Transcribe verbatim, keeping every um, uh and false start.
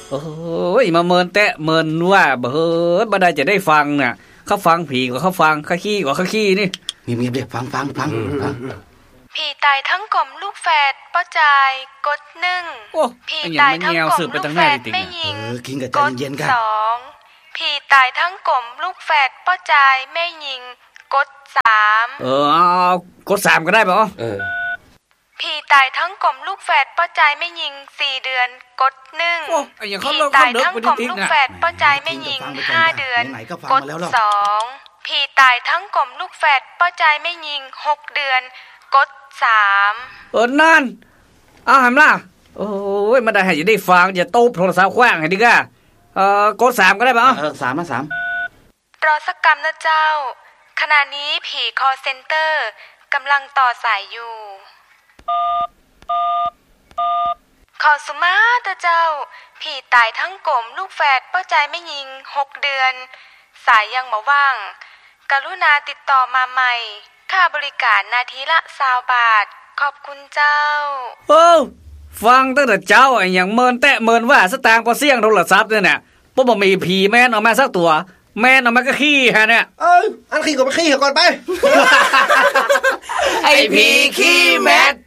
โอ้ยมาเมินแตะเมินว่าบ่เฮ้ยบ่ได้จะได้ฟังน่ะเขาฟังผีกว่าเขาฟังเขาขี้กว่าเขาขี้นี่เงียบๆเด้ฟังฟังฟังฟังผีตายทั้งกลมลูกแฝดป้อจายกดหนึ่งผีตายทั้งกลมลูกแฝดแม่หญิงกดสองผีตายทั้งกลมลูกแฝดป้อจายแม่หญิงกดสามเออเอากดสามก็ได้ป่ะเออผีตายทั้งกลมลูกแฝดป้อจายแม่หญิงสี่เดือนกดหนึ่งผีตายทั้งกลมลูกแฝดป้อจายแม่หญิงห้าเดือนกดสองผีตายทั้งกลมลูกแฝดป้อจายแม่หญิงหกเดือนกดสามเออนั่นอ้าวหำล่ะโอ้ยมาได้ให้จะได้ฟังจะโต๊ะโทรศัพท์ขว้างให้ดีก่ะเอ่อกดสามก็ได้ป่ะเออสามมาสามรอสักกรรมนะเจ้าขณะนี้ผีคอลเซ็นเตอร์กำลังต่อสายอยู่ขอสุมาตะเจ้าผีตายทั้งกลมลูกแฝดป้อใจไม่ยิงหกเดือนสายยังบ่ว่างกรุณาติดต่อมาใหม่ค่าบริการนาทีละยี่สิบบาทขอบคุณเจ้าโอ้ฟังตั้งแต่เจ้าไอ้อย่างเมินแตะเมินว่าสตางค์พอเสี่ยงโทรศัพท์เนี่ยน่ะบ่บ่มีผีแม่นออกมาสักตัวแม่นออกมาก็ขี้ฮะเนี่ยเอออันขี้ก็ไปขี้ก่อนไปไอ้ผีขี้แม่